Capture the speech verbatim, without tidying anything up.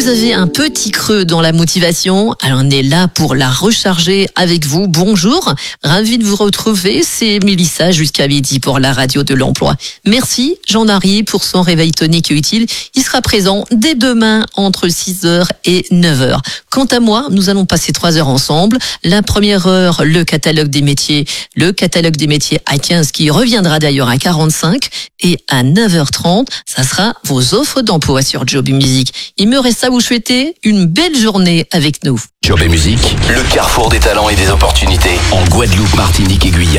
vous avez un petit creux dans la motivation, alors on est là pour la recharger avec vous. Bonjour, ravi de vous retrouver, c'est Mélissa jusqu'à midi pour la radio de l'emploi. Merci Jean-Marie pour son réveil tonique et utile. Il sera présent dès demain entre six heures et neuf heures. Quant à moi, nous allons passer trois heures ensemble. La première heure, le catalogue des métiers, le catalogue des métiers à quinze qui reviendra d'ailleurs à quarante-cinq, et à neuf heures trente, ça sera vos offres d'emploi sur Job et Musique. Il me reste à vous souhaiter une belle journée avec nous. Job et Musique, le carrefour des talents et des opportunités en Guadeloupe, Martinique et Guyane.